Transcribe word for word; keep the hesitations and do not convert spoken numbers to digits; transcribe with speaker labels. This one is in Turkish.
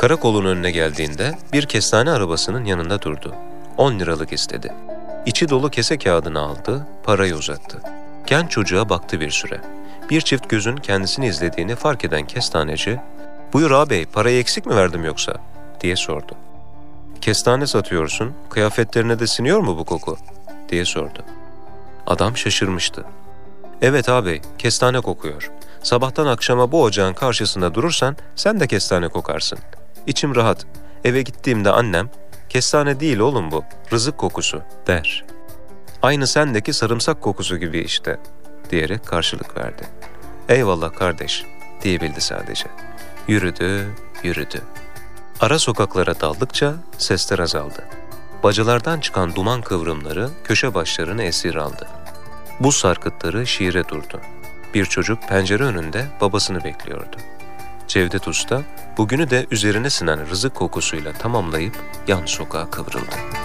Speaker 1: Karakolun önüne geldiğinde bir kestane arabasının yanında durdu. On liralık istedi. İçi dolu kese kağıdını aldı, parayı uzattı. Genç çocuğa baktı bir süre. Bir çift gözün kendisini izlediğini fark eden kestaneci, "Buyur ağabey, parayı eksik mi verdim yoksa?" diye sordu. "Kestane satıyorsun, kıyafetlerine de siniyor mu bu koku?" diye sordu. Adam şaşırmıştı. "Evet ağabey, kestane kokuyor. Sabahtan akşama bu ocağın karşısında durursan sen de kestane kokarsın. İçim rahat. Eve gittiğimde annem, 'Kestane değil oğlum bu, rızık kokusu' der. Aynı sendeki sarımsak kokusu gibi işte," diyerek karşılık verdi. "Eyvallah kardeş," diyebildi sadece. Yürüdü, yürüdü. Ara sokaklara daldıkça sesler azaldı. Bacalardan çıkan duman kıvrımları köşe başlarını esir aldı. Buz sarkıtları şiire durdu. Bir çocuk pencere önünde babasını bekliyordu. Cevdet Usta bugünü de üzerine sinen rızık kokusuyla tamamlayıp yan sokağa kıvrıldı.